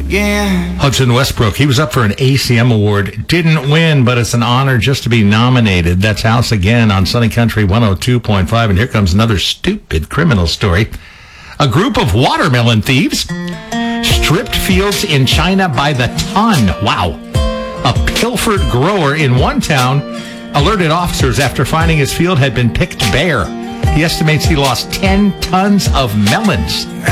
again. Hudson Westbrook, he was up for an ACM award. Didn't win, but it's an honor just to be nominated. That's House Again on Sunny Country 102.5. And here comes another stupid criminal story. A group of watermelon thieves stripped fields in China by the ton. Wow. A pilfered grower in one town alerted officers after finding his field had been picked bare. He estimates he lost 10 tons of melons.